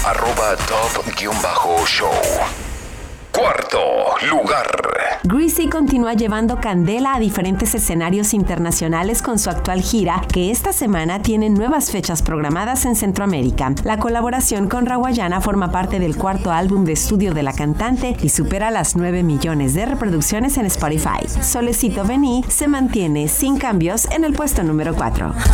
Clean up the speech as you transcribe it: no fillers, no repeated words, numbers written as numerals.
@top_show. Cuarto lugar. Greasy continúa llevando candela a diferentes escenarios internacionales con su actual gira, que esta semana tiene nuevas fechas programadas en Centroamérica. La colaboración con Rawayana forma parte del cuarto álbum de estudio de la cantante y supera las 9 millones de reproducciones en Spotify. Solecito Vení se mantiene sin cambios en el puesto número 4.